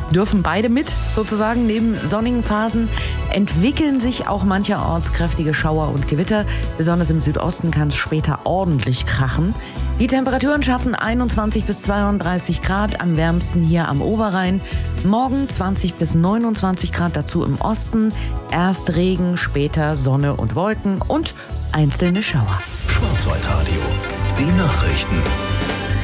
dürfen beide mit, sozusagen. Neben sonnigen Phasen entwickeln sich auch mancherorts kräftige Schauer und Gewitter. Besonders im Südosten kann es später ordentlich krachen. Die Temperaturen schaffen 21 bis 32 Grad, am wärmsten hier am Oberrhein. Morgen 20 bis 29 Grad, dazu im Osten. Erst Regen, später Sonne und Wolken und einzelne Schauer. Schwarzwaldradio, die Nachrichten.